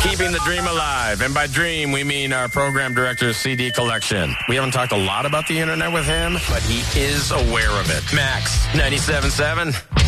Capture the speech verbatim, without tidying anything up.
Keeping the dream alive. And by dream, we mean our program director's C D collection. We haven't talked a lot about the internet with him, but he is aware of it. Max, ninety-seven point seven.